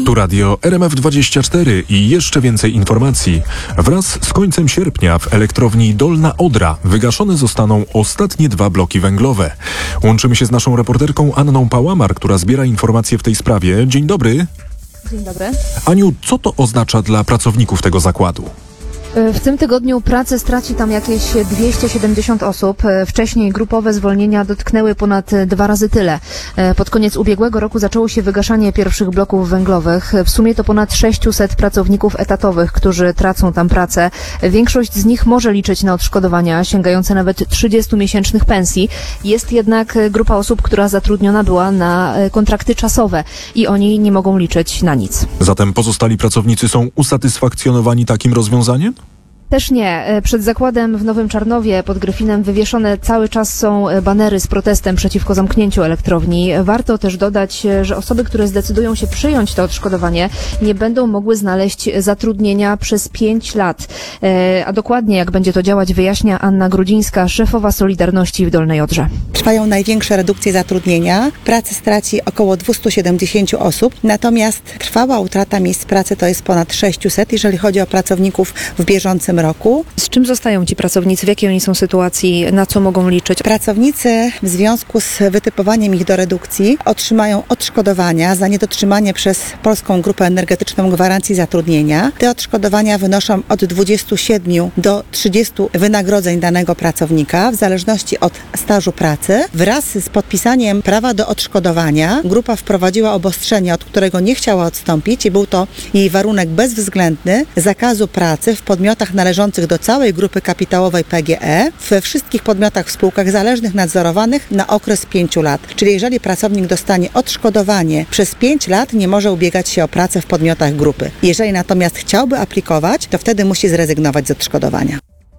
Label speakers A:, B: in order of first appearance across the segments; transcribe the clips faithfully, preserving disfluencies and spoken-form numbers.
A: Tu radio R M F dwadzieścia cztery i jeszcze więcej informacji. Wraz z końcem sierpnia w elektrowni Dolna Odra wygaszone zostaną ostatnie dwa bloki węglowe. Łączymy się z naszą reporterką Anną Pałamar, która zbiera informacje w tej sprawie. Dzień dobry.
B: Dzień dobry.
A: Aniu, co to oznacza dla pracowników tego zakładu?
B: W tym tygodniu pracy straci tam jakieś dwieście siedemdziesiąt osób. Wcześniej grupowe zwolnienia dotknęły ponad dwa razy tyle. Pod koniec ubiegłego roku zaczęło się wygaszanie pierwszych bloków węglowych. W sumie to ponad sześciuset pracowników etatowych, którzy tracą tam pracę. Większość z nich może liczyć na odszkodowania sięgające nawet trzydziestomiesięcznych pensji. Jest jednak grupa osób, która zatrudniona była na kontrakty czasowe i oni nie mogą liczyć na nic.
A: Zatem pozostali pracownicy są usatysfakcjonowani takim rozwiązaniem?
B: Też nie. Przed zakładem w Nowym Czarnowie pod Gryfinem wywieszone cały czas są banery z protestem przeciwko zamknięciu elektrowni. Warto też dodać, że osoby, które zdecydują się przyjąć to odszkodowanie, nie będą mogły znaleźć zatrudnienia przez pięć lat. A dokładnie jak będzie to działać, wyjaśnia Anna Grudzińska, szefowa Solidarności w Dolnej Odrze.
C: Trwają największe redukcje zatrudnienia. Pracy straci około dwieście siedemdziesiąt osób, natomiast trwała utrata miejsc pracy to jest ponad sześciuset, jeżeli chodzi o pracowników w bieżącym roku.
B: Z czym zostają ci pracownicy? W jakiej oni są sytuacji? Na co mogą liczyć?
C: Pracownicy w związku z wytypowaniem ich do redukcji otrzymają odszkodowania za niedotrzymanie przez Polską Grupę Energetyczną gwarancji zatrudnienia. Te odszkodowania wynoszą od dwudziestu siedmiu do trzydziestu wynagrodzeń danego pracownika w zależności od stażu pracy. Wraz z podpisaniem prawa do odszkodowania grupa wprowadziła obostrzenie, od którego nie chciała odstąpić i był to jej warunek bezwzględny zakazu pracy w podmiotach należących należących do całej grupy kapitałowej P G E we wszystkich podmiotach w spółkach zależnych nadzorowanych na okres pięciu lat. Czyli jeżeli pracownik dostanie odszkodowanie przez pięć lat, nie może ubiegać się o pracę w podmiotach grupy. Jeżeli natomiast chciałby aplikować, to wtedy musi zrezygnować z odszkodowania.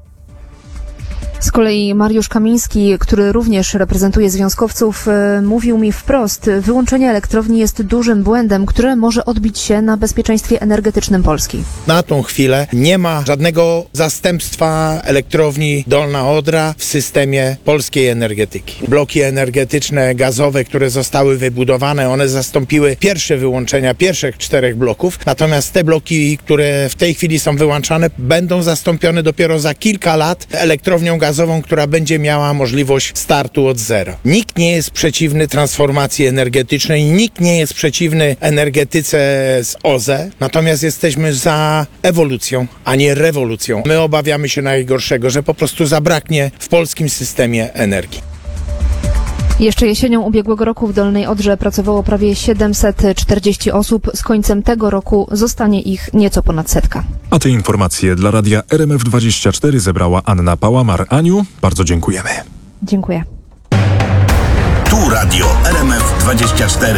B: Z kolei Mariusz Kamiński, który również reprezentuje związkowców, mówił mi wprost, wyłączenie elektrowni jest dużym błędem, które może odbić się na bezpieczeństwie energetycznym Polski.
D: Na tą chwilę nie ma żadnego zastępstwa elektrowni Dolna Odra w systemie polskiej energetyki. Bloki energetyczne, gazowe, które zostały wybudowane, one zastąpiły pierwsze wyłączenia pierwszych czterech bloków, natomiast te bloki, które w tej chwili są wyłączane, będą zastąpione dopiero za kilka lat elektrownią gazową, która będzie miała możliwość startu od zera. Nikt nie jest przeciwny transformacji energetycznej, nikt nie jest przeciwny energetyce z O Z E, natomiast jesteśmy za ewolucją, a nie rewolucją. My obawiamy się najgorszego, że po prostu zabraknie w polskim systemie energii.
B: Jeszcze jesienią ubiegłego roku w Dolnej Odrze pracowało prawie siedemset czterdzieści osób. Z końcem tego roku zostanie ich nieco ponad setka.
A: A te informacje dla radia R M F dwadzieścia cztery zebrała Anna Pałamar. Aniu, bardzo dziękujemy.
B: Dziękuję.
E: Tu radio R M F dwadzieścia cztery.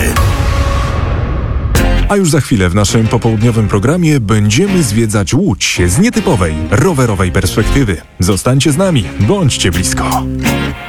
A: A już za chwilę w naszym popołudniowym programie będziemy zwiedzać Łódź z nietypowej, rowerowej perspektywy. Zostańcie z nami, bądźcie blisko.